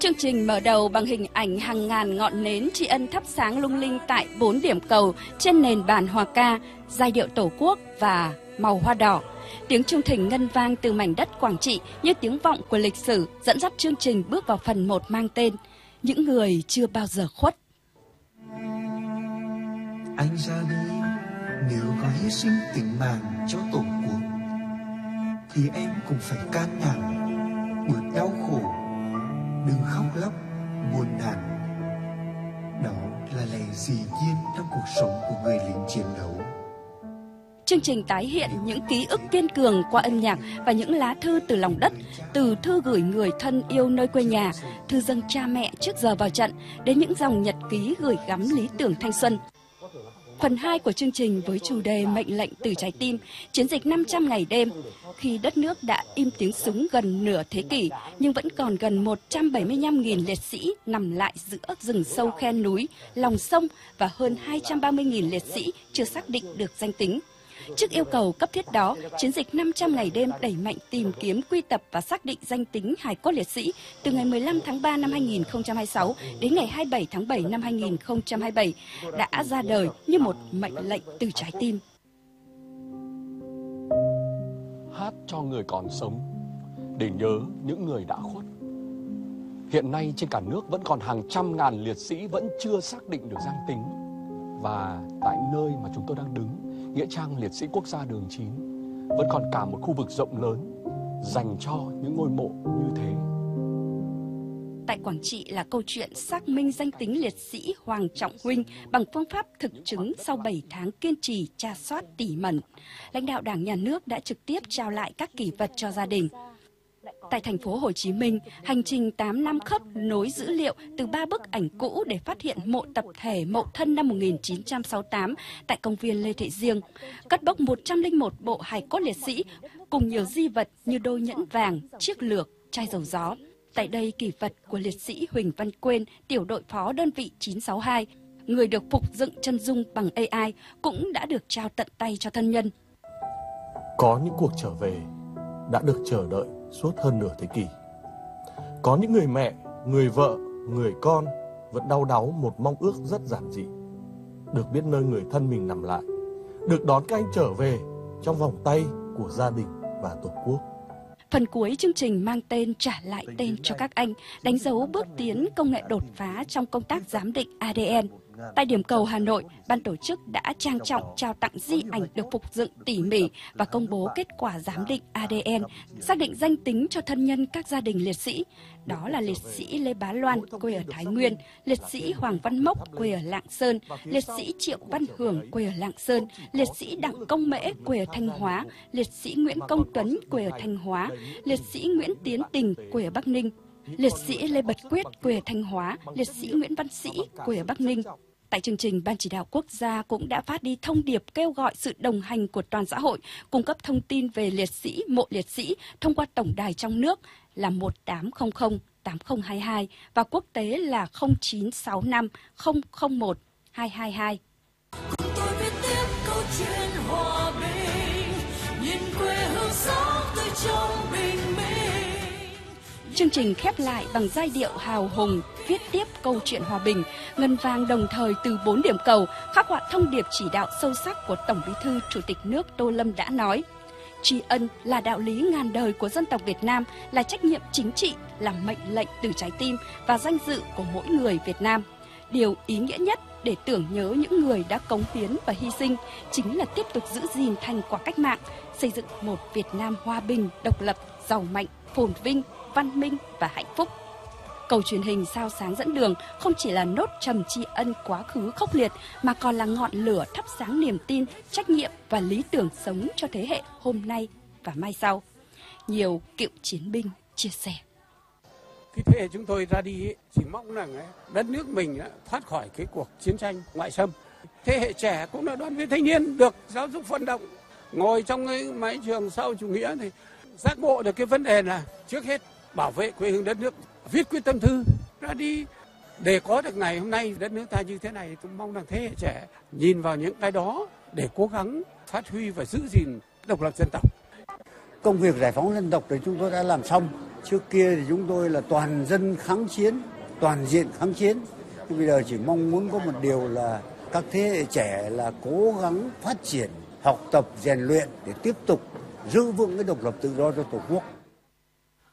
Chương trình mở đầu bằng hình ảnh hàng ngàn ngọn nến tri ân thắp sáng lung linh tại 4 điểm cầu trên nền bản hòa ca, giai điệu Tổ quốc và màu hoa đỏ. Tiếng chuông thỉnh ngân vang từ mảnh đất Quảng Trị như tiếng vọng của lịch sử dẫn dắt chương trình bước vào phần 1 mang tên Những người chưa bao giờ khuất. Anh ra đi nếu có hy sinh tính mạng cho Tổ quốc thì em cũng phải can đảm bớt đau khổ, đừng khóc lóc buồn nản. Đó là lẽ dĩ nhiên trong cuộc sống của người lính chiến đấu. Chương trình tái hiện những ký ức kiên cường qua âm nhạc và những lá thư từ lòng đất, từ thư gửi người thân yêu nơi quê nhà, thư dâng cha mẹ trước giờ vào trận, đến những dòng nhật ký gửi gắm lý tưởng thanh xuân. Phần 2 của chương trình với chủ đề Mệnh lệnh từ trái tim, chiến dịch 500 ngày đêm. Khi đất nước đã im tiếng súng gần nửa thế kỷ, nhưng vẫn còn gần 175.000 liệt sĩ nằm lại giữa rừng sâu khe núi, lòng sông và hơn 230.000 liệt sĩ chưa xác định được danh tính. Trước yêu cầu cấp thiết đó, chiến dịch 500 ngày đêm đẩy mạnh tìm kiếm, quy tập và xác định danh tính hài cốt liệt sĩ từ ngày 15 tháng 3 năm 2026 đến ngày 27 tháng 7 năm 2027 đã ra đời như một mệnh lệnh từ trái tim. Hát cho người còn sống, để nhớ những người đã khuất. Hiện nay trên cả nước vẫn còn hàng trăm ngàn liệt sĩ vẫn chưa xác định được danh tính. Và tại nơi mà chúng tôi đang đứng, Nghĩa trang liệt sĩ quốc gia Đường 9, vẫn còn cả một khu vực rộng lớn dành cho những ngôi mộ như thế. Tại Quảng Trị là câu chuyện xác minh danh tính liệt sĩ Hoàng Trọng Huynh bằng phương pháp thực chứng sau 7 tháng kiên trì tra soát tỉ mẩn. Lãnh đạo Đảng, Nhà nước đã trực tiếp trao lại các kỷ vật cho gia đình. Tại thành phố Hồ Chí Minh, hành trình 8 năm khớp nối dữ liệu từ 3 bức ảnh cũ để phát hiện mộ tập thể mộ thân năm 1968 tại công viên Lê Thị Riêng, cất bốc 101 bộ hài cốt liệt sĩ cùng nhiều di vật như đôi nhẫn vàng, chiếc lược, chai dầu gió. Tại đây, kỷ vật của liệt sĩ Huỳnh Văn Quên, tiểu đội phó đơn vị 962, người được phục dựng chân dung bằng AI, cũng đã được trao tận tay cho thân nhân. Có những cuộc trở về đã được chờ đợi suốt hơn nửa thế kỷ. Có những người mẹ, người vợ, người con vẫn đau đáu một mong ước rất giản dị, được biết nơi người thân mình nằm lại, được đón các anh trở về trong vòng tay của gia đình và Tổ quốc. Phần cuối chương trình mang tên Trả lại tên cho các anh, đánh dấu bước tiến công nghệ đột phá trong công tác giám định ADN. Tại điểm cầu Hà Nội, ban tổ chức đã trang trọng trao tặng di ảnh được phục dựng tỉ mỉ và công bố kết quả giám định ADN, xác định danh tính cho thân nhân các gia đình liệt sĩ. Đó là liệt sĩ Lê Bá Loan, quê ở Thái Nguyên, liệt sĩ Hoàng Văn Mốc, quê ở Lạng Sơn, liệt sĩ Triệu Văn Hưởng, quê ở Lạng Sơn, liệt sĩ Đặng Công Mễ, quê ở Thanh Hóa, liệt sĩ Nguyễn Công Tuấn, quê ở Thanh Hóa, liệt sĩ Nguyễn Tiến Tình, quê ở Bắc Ninh, liệt sĩ Lê Bật Quyết, quê ở Thanh Hóa, liệt sĩ Nguyễn Văn Sĩ, quê ở Bắc Ninh. Tại chương trình, Ban Chỉ đạo Quốc gia cũng đã phát đi thông điệp kêu gọi sự đồng hành của toàn xã hội, cung cấp thông tin về liệt sĩ, mộ liệt sĩ thông qua tổng đài trong nước là 1800 8022 và quốc tế là 0965 001 222. Cùng tôi viết tiếp câu chuyện hòa bình, nhìn quê hương sống tươi trong bình minh. Chương trình khép lại bằng giai điệu hào hùng, viết tiếp câu chuyện hòa bình, ngân vang đồng thời từ 4 điểm cầu, khắc họa thông điệp chỉ đạo sâu sắc của Tổng Bí thư Chủ tịch nước Tô Lâm đã nói: tri ân là đạo lý ngàn đời của dân tộc Việt Nam, là trách nhiệm chính trị, là mệnh lệnh từ trái tim và danh dự của mỗi người Việt Nam. Điều ý nghĩa nhất để tưởng nhớ những người đã cống hiến và hy sinh chính là tiếp tục giữ gìn thành quả cách mạng, xây dựng một Việt Nam hòa bình, độc lập, giàu mạnh, phồn vinh, văn minh và hạnh phúc. Cầu truyền hình Sao Sáng Dẫn Đường không chỉ là nốt trầm tri ân quá khứ khốc liệt mà còn là ngọn lửa thắp sáng niềm tin, trách nhiệm và lý tưởng sống cho thế hệ hôm nay và mai sau. Nhiều cựu chiến binh chia sẻ. Cái thế hệ chúng tôi ra đi chỉ mong rằng đất nước mình thoát khỏi cái cuộc chiến tranh ngoại xâm. Thế hệ trẻ cũng là đoàn viên thanh niên được giáo dục vận động, ngồi trong cái mái trường sau chủ nghĩa thì giác ngộ được cái vấn đề là trước hết bảo vệ quê hương đất nước, viết quyết tâm thư ra đi để có được ngày hôm nay đất nước ta như thế này. Tôi mong rằng thế hệ trẻ nhìn vào những cái đó để cố gắng phát huy và giữ gìn độc lập dân tộc. Công việc giải phóng dân tộc thì chúng tôi đã làm xong, Trước kia thì chúng tôi là toàn dân kháng chiến, toàn diện kháng chiến. Bây giờ chỉ mong muốn có một điều là các thế hệ trẻ là cố gắng phát triển, học tập, rèn luyện để tiếp tục giữ vững cái độc lập tự do cho Tổ quốc.